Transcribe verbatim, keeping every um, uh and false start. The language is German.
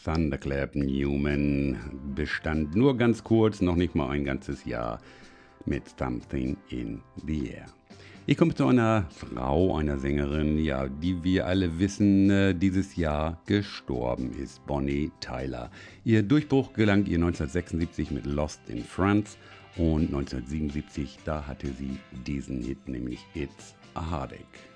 Thunderclap Newman bestand nur ganz kurz, noch nicht mal ein ganzes Jahr, mit Something in the Air. Ich komme zu einer Frau, einer Sängerin, ja, die wir alle wissen, äh, dieses Jahr gestorben ist, Bonnie Tyler. Ihr Durchbruch gelang ihr neunzehnhundertsechsundsiebzig mit Lost in France und neunzehnhundertsiebenundsiebzig, da hatte sie diesen Hit, nämlich It's a Heartache.